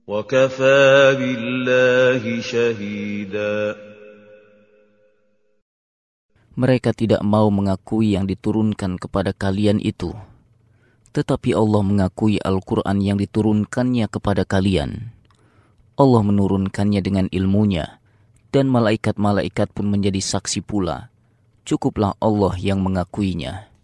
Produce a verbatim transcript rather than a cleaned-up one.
وَكَفَى بِاللَّهِ شَهِيدًا. Mereka tidak mau mengakui yang diturunkan kepada kalian itu. Tetapi Allah mengakui Al-Quran yang diturunkannya kepada kalian. Allah menurunkannya dengan ilmunya, dan malaikat-malaikat pun menjadi saksi pula. Cukuplah Allah yang mengakuinya.